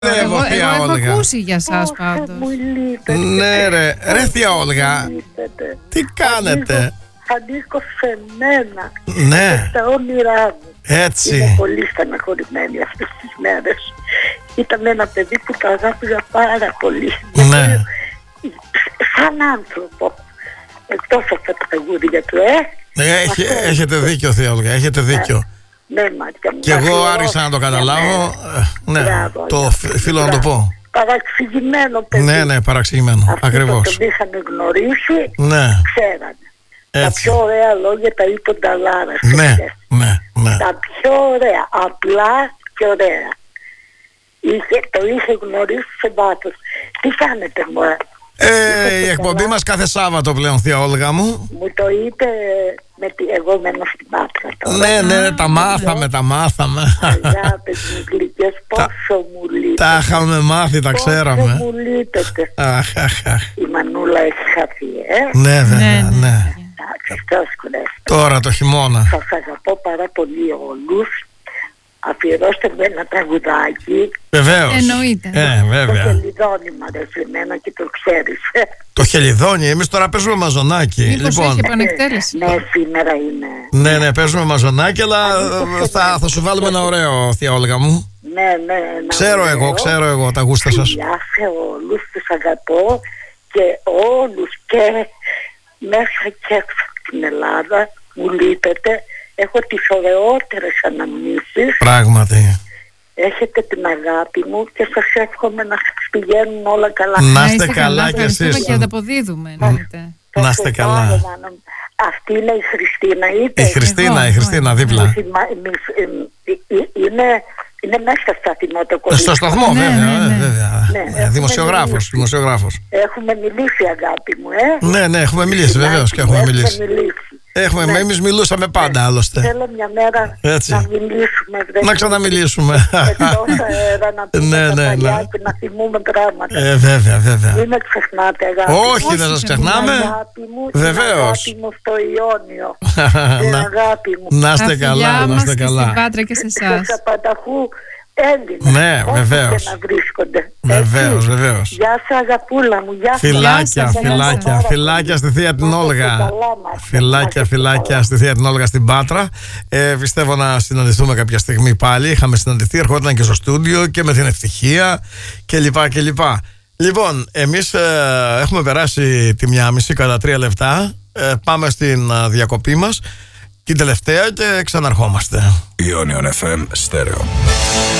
Εγώ έχω ακούσει για σας πάντως. Ναι ρε θεία Όλγα, τι κάνετε? Ανήκω σε μένα. Ναι. Στα όνειρά μου. Έτσι. Είμαι πολύ στεναχωρημένη αυτές τις μέρες. Ήταν ένα παιδί που το αγάπηζα πάρα πολύ. Ναι. Σαν άνθρωπο. Εκτός από τα τραγούδια του, Έχετε δίκιο θεία Όλγα, έχετε δίκιο. Ναι, Μάτια μου. Και εγώ άρχισα να το καταλάβω. Ναι, το οφείλω να το πω. Παραξηγημένο παιδί. Ναι, παραξηγημένο. Ακριβώς. Αυτοί που τον είχαν γνωρίσει, ναι. ξέρανε. Έτσι. Τα πιο ωραία λόγια τα είπε ο Νταλάρας. Ναι. Τα πιο ωραία, απλά και ωραία. Το είχε γνωρίσει σε βάθος. Τι κάνετε μωρέ? Η εκπομπή μας κάθε Σάββατο πλέον θεία Όλγα μου. Μου το είπε, εγώ μένω στην Πάτρα τώρα. Ναι, τα μάθαμε. Αγάπες μου γλυκές, πόσο μου λείπετε. Τα είχαμε μάθει, τα ξέραμε. Πόσο μου λείπετε. Η Μανούλα έχει χαθεί, Ναι. Εντάξει, τώρα το χειμώνα. Σας αγαπώ πάρα πολύ όλους. Αφιερώστε με ένα τραγουδάκι. Βεβαίως. Εννοείται. Βέβαια. Το Χελιδόνι μ' αρέσει εμένα και το ξέρεις. Το Χελιδόνι, εμείς τώρα παίζουμε μαζονάκι. Μήπως έχει επανεκτέλεση? Ναι, σήμερα είναι. Ναι, παίζουμε μαζονάκι, αλλά θα σου βάλουμε ένα ωραίο, θεία Όλγα μου. Ναι. Ξέρω εγώ τα γούστα σας. Φιλιά σε όλους, τους αγαπώ και όλους και μέσα και έξω από την Ελλάδα μου λείπετε. Έχω τις ωραιότερες αναμνήσεις. Πράγματι. Έχετε την αγάπη μου και σας εύχομαι να σας πηγαίνουν όλα καλά. Να είστε καλά κι εσείς. Και ανταποδίδουμε. Να είστε καλά. Αυτή είναι η Χριστίνα, είπε. Η Χριστίνα δίπλα. Είναι μέσα στα Αθηνότοκο. Στο σταθμό, βέβαια. Δημοσιογράφος. Έχουμε μιλήσει, αγάπη μου, Ναι, έχουμε μιλήσει, βεβαίως και έχουμε μιλήσει. Εμείς μιλούσαμε πάντα άλλωστε. Θέλω μια μέρα να μιλήσουμε. Να ξαναμιλήσουμε. Εκτός αέρα να πούμε τα παλιά και να θυμούμε πράγματα. Βέβαια. Μην με ξεχνάτε, αγάπη. Όχι, δεν σας ξεχνάμε. Βεβαίως. Την αγάπη μου στο Ιόνιο. Την αγάπη μου. Να είστε καλά, να είστε καλά. Στην Πάτρα και σε εσάς. Στους Απανταχού Έλληνες. Ναι, βεβαίως. Να βρίσκονται. Βεβαίως. Γεια σας, αγαπούλα μου. Γεια σας. Φιλάκια στη θεία την Όλγα. Φιλάκια στη θεία την Όλγα στην Πάτρα. Πιστεύω να συναντηθούμε κάποια στιγμή πάλι. Είχαμε συναντηθεί, ερχόταν και στο στούντιο και με την Ευτυχία κλπ. Λοιπόν, εμείς έχουμε περάσει τη 1:30 κατά 3 λεπτά. Πάμε στην διακοπή μας, την τελευταία, και ξαναρχόμαστε. Ionion FM Stereo.